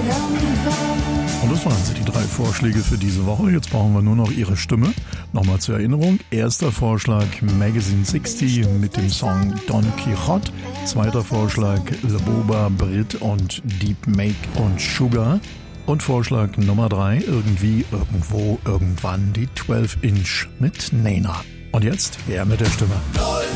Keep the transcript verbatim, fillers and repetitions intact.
Und das waren sie, die drei Vorschläge für diese Woche. Jetzt brauchen wir nur noch Ihre Stimme. Nochmal zur Erinnerung. Erster Vorschlag Magazine sechzig mit dem Song Don Quixote. Zweiter Vorschlag Le Boba, Brit und Deep Make und Sugar. Und Vorschlag Nummer drei, irgendwie, irgendwo, irgendwann die zwölf Inch mit Nena. Und jetzt, wer mit der Stimme?